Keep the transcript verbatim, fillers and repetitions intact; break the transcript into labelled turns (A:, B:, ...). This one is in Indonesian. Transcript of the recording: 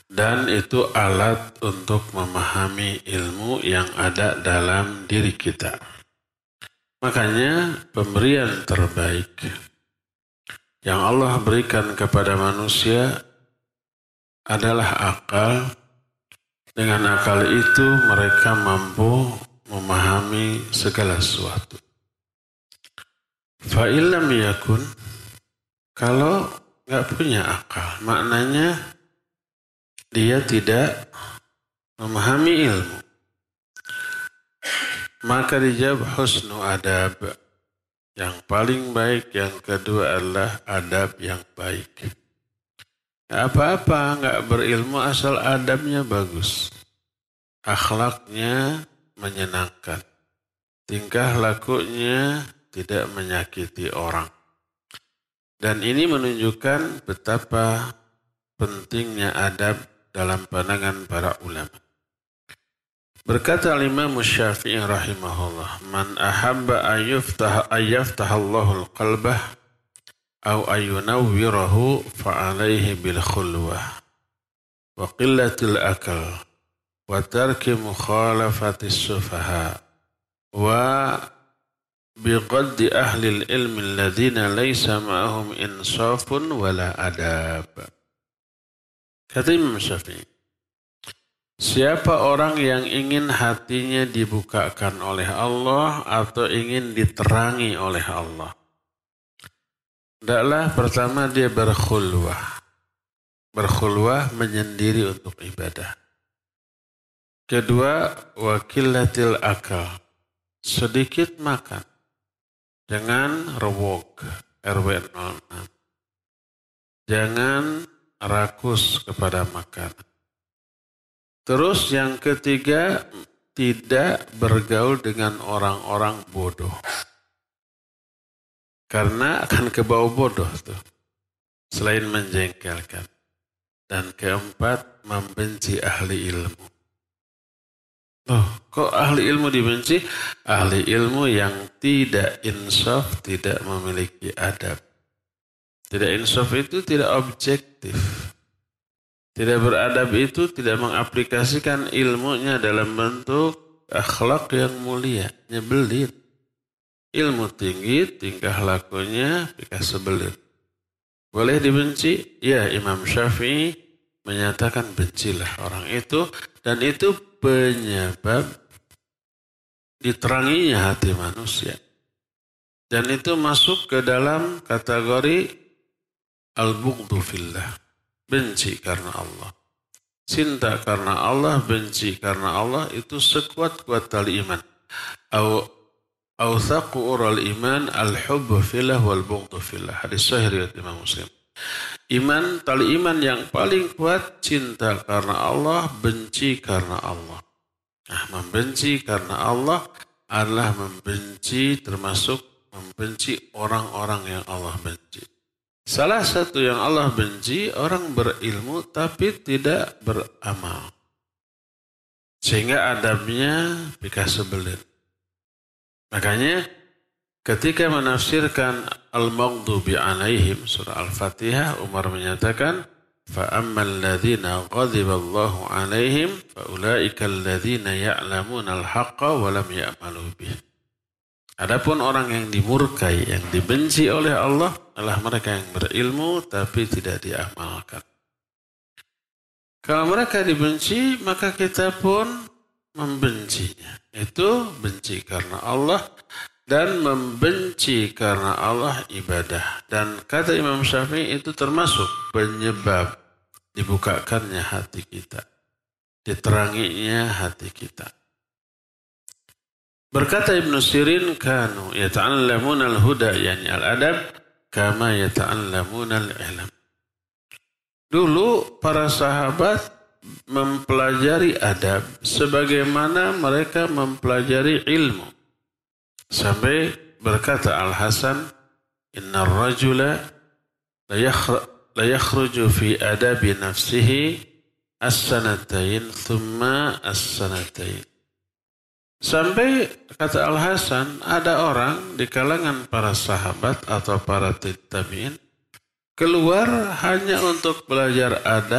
A: dan itu alat untuk memahami ilmu yang ada dalam diri kita. Makanya pemberian terbaik yang Allah berikan kepada manusia adalah akal. Dengan akal itu mereka mampu memahami segala sesuatu. Fa illam yakun, kalau nggak punya akal, maknanya dia tidak memahami ilmu. Maka dijawab husnu adab. Yang paling baik, yang kedua adalah adab yang baik. Gak apa-apa, nggak berilmu asal adabnya bagus. Akhlaknya menyenangkan. Tingkah lakunya tidak menyakiti orang. Dan ini menunjukkan betapa pentingnya adab dalam pandangan para ulama. Berkata Imam Syafi'i rahimahullah, man ahabba ayyuftah ayyaftahallahu al-qalbah aw ayyunawwirahu fa'alaihi bil khulwah wa qillatil akal wa tarki mukhalafatis sufaha wa biqaddi ahli ilmi alladhina laysa ma'ahum insafun wala adab. Kata Imam Syafi'i, siapa orang yang ingin hatinya dibukakan oleh Allah atau ingin diterangi oleh Allah, hendaklah pertama dia berkhulwah. Berkhulwah menyendiri untuk ibadah. Kedua, wakilatil akal. Sedikit makan. Jangan rewok, R W nol enam. Jangan rakus kepada makanan. Terus yang ketiga, tidak bergaul dengan orang-orang bodoh. Karena akan kebawa bodoh tuh. Selain menjengkelkan. Dan keempat, membenci ahli ilmu. Loh, kok ahli ilmu dibenci? Ahli ilmu yang tidak insaf, tidak memiliki adab. Tidak insaf itu tidak objektif. Tidak beradab itu tidak mengaplikasikan ilmunya dalam bentuk akhlak yang mulia. Nyebelin. Ilmu tinggi, tingkah lakunya pika sebelit. Boleh dibenci? Ya, Imam Syafi'i menyatakan bencilah orang itu. Dan itu penyebab diteranginya hati manusia. Dan itu masuk ke dalam kategori al-bughdu fillah. Benci karena Allah. Cinta karena Allah, benci karena Allah itu sekuat-kuat tali iman. Au Awthaqu ural iman al-hubbu fillah wal bughdu fillah. Hadis sahih riwayat Imam Muslim. Iman, tali iman yang paling kuat cinta karena Allah, benci karena Allah. Nah, membenci karena Allah adalah membenci termasuk membenci orang-orang yang Allah benci. Salah satu yang Allah benci orang berilmu tapi tidak beramal. Sehingga adabnya pika sebelit. Makanya ketika menafsirkan al-maghdubi alaihim surah Al-Fatihah, Umar menyatakan fa ammal ladzina ghadiba Allahu alaihim fa ulaika alladzina ya'lamuna al-haqqa wa lam ya'malu bih. Adapun orang yang dimurkai, yang dibenci oleh Allah adalah mereka yang berilmu tapi tidak diamalkan. Kalau mereka dibenci, maka kita pun membencinya. Itu benci karena Allah dan membenci karena Allah ibadah. Dan kata Imam Syafi'i itu termasuk penyebab dibukakannya hati kita. Diteranginya hati kita. Berkata Ibn Sirin, kanu yata'allamuna al-huda yani al-adab kama yata'allamuna al-ilm. Dulu para sahabat mempelajari adab sebagaimana mereka mempelajari ilmu. Sampai berkata Al-Hasan, inna rajula la yakhruju fi adabi nafsihi as-sanatain thumma as-sanatain. Sampai kata Al-Hasan, ada orang di kalangan para sahabat atau para tabi'in keluar hanya untuk belajar adab